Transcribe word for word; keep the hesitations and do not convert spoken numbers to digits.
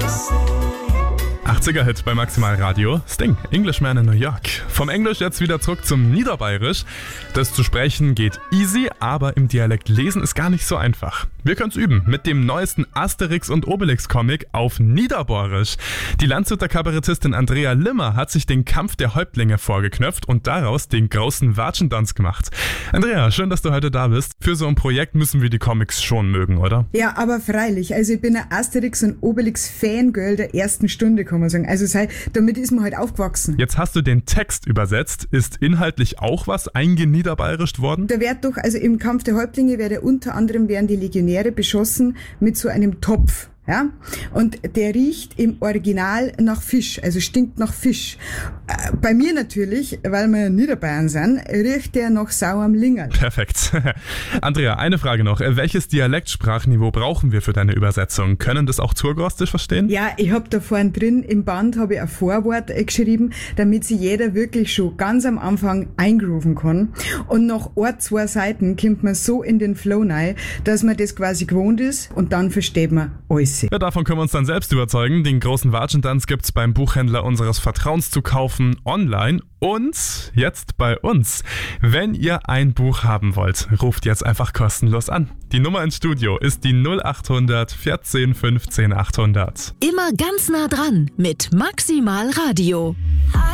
achtziger-Hit bei Maximal Radio. Sting, Englishman in New York. Vom Englisch jetzt wieder zurück zum Niederbayerisch. Das zu sprechen geht easy, aber im Dialekt lesen ist gar nicht so einfach. Wir können es üben mit dem neuesten Asterix und Obelix Comic auf Niederbayerisch. Die Landshuter Kabarettistin Andrea Limmer hat sich den Kampf der Häuptlinge vorgeknöpft und daraus den großen Watschentanz gemacht. Andrea, schön, dass du heute da bist. Für so ein Projekt müssen wir die Comics schon mögen, oder? Ja, aber freilich. Also ich bin ein Asterix und Obelix Fangirl der ersten Stunde, kann man sagen. Also sei, damit ist man halt aufgewachsen. Jetzt hast du den Text übersetzt. Ist inhaltlich auch was eingeniederbayerischt worden? Da wird doch, also im Kampf der Häuptlinge werde unter anderem werden die Legionäre beschossen mit so einem Topf. Ja, und der riecht im Original nach Fisch, also stinkt nach Fisch. Äh, bei mir natürlich, weil wir Niederbayern sind, riecht der nach sauerem Lingerl. Perfekt. Andrea, eine Frage noch. Welches Dialektsprachniveau brauchen wir für deine Übersetzung? Können das auch Thurgostisch verstehen? Ja, ich hab da vorne drin im Band habe ich ein Vorwort äh, geschrieben, damit sich jeder wirklich schon ganz am Anfang eingrooven kann. Und nach ein, zwei Seiten kommt man so in den Flow rein, dass man das quasi gewohnt ist und dann versteht man alles. Ja, davon können wir uns dann selbst überzeugen. Den großen Watschentanz gibt's beim Buchhändler unseres Vertrauens zu kaufen, online und jetzt bei uns. Wenn ihr ein Buch haben wollt, ruft jetzt einfach kostenlos an. Die Nummer ins Studio ist die null acht hundert vierzehn fünfzehn achthundert. Immer ganz nah dran mit Maximal Radio.